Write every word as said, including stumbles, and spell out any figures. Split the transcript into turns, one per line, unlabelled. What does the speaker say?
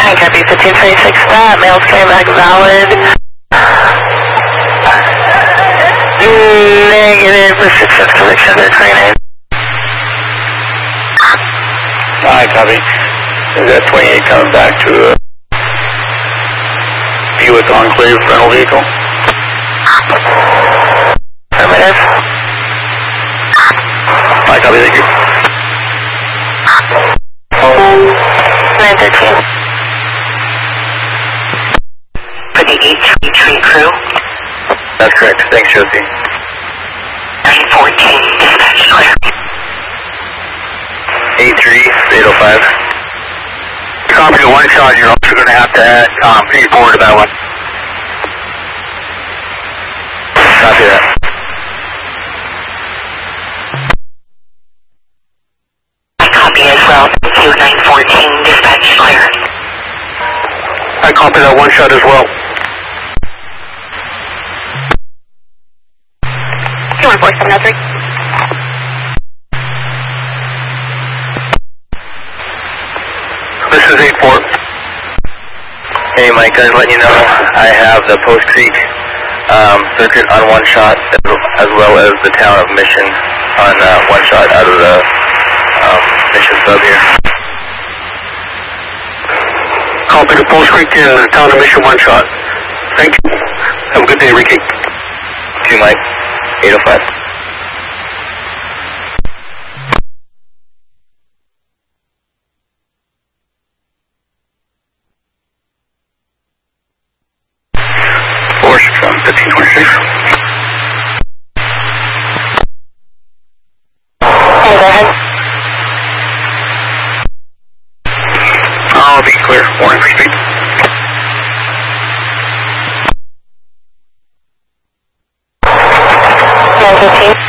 nine, copy, fifteen twenty-six, that, mail's coming back valid. Negative, for six six collection to twenty-nine.
nine, copy. Is that twenty-eight coming back to uh, Buick Enclave rental vehicle?
Affirmative.
nine, copy, thank you.
nine thirteen.
For the eight three three crew.
That's correct. Thanks, Josie.
nine fourteen, dispatch clear.
eight three, eight oh five. Copy to one shot, you're also going to have to add um, feed forward to that one. Copy that.
I copy as well. Thank you, nine fourteen, dispatch clear.
I copy that one shot as well.
two one four seven oh three.
This is eight four. Hey Mike, guys, letting you know I have the Post Creek um, circuit on one shot as well as the town of Mission on uh, one shot out of the um, Mission sub here. Copy the Post Creek and the town of Mission one shot. Thank you. Have a good day, Ricky. To you, Mike. eight oh five. fifteen twenty-six.
Hey, go ahead.
I'll be clear. Warning for speed.
nine fifteen.